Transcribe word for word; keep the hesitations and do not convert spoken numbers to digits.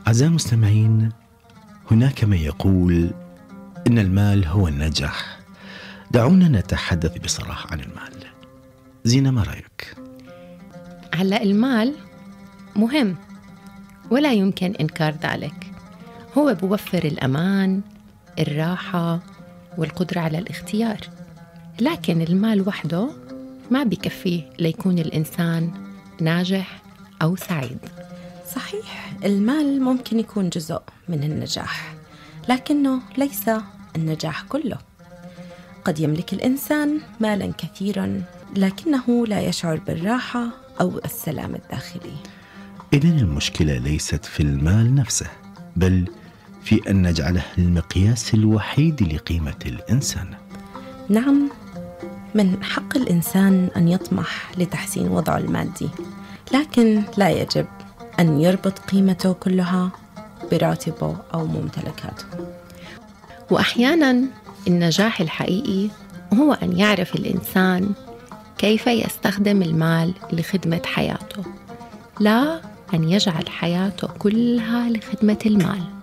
أعزائي المستمعين، هناك من يقول إن المال هو النجاح. دعونا نتحدث بصراحة عن المال. زينة، ما رأيك؟ هلأ المال مهم ولا يمكن إنكار ذلك. هو بوفر الأمان، الراحة والقدرة على الاختيار، لكن المال وحده ما بيكفيه ليكون الإنسان ناجح أو سعيد. صحيح، المال ممكن يكون جزء من النجاح، لكنه ليس النجاح كله. قد يملك الإنسان مالا كثيرا لكنه لا يشعر بالراحة أو السلام الداخلي. إذن المشكلة ليست في المال نفسه، بل في أن نجعله المقياس الوحيد لقيمة الإنسان. نعم، من حق الإنسان أن يطمح لتحسين وضعه المادي، لكن لا يجب أن يربط قيمته كلها براتبه أو ممتلكاته. وأحيانا النجاح الحقيقي هو أن يعرف الإنسان كيف يستخدم المال لخدمة حياته، لا أن يجعل حياته كلها لخدمة المال.